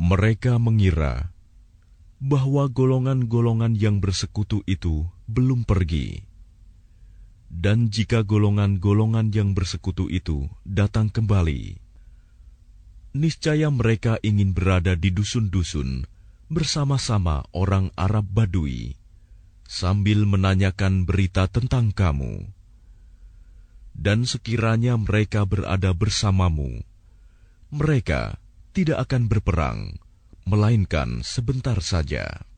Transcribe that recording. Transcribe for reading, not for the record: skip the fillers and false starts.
Mereka mengira bahwa golongan-golongan yang bersekutu itu belum pergi. Dan jika golongan-golongan yang bersekutu itu datang kembali, niscaya mereka ingin berada di dusun-dusun bersama-sama orang Arab Badui, sambil menanyakan berita tentang kamu. Dan sekiranya mereka berada bersamamu, mereka tidak akan berperang, melainkan sebentar saja.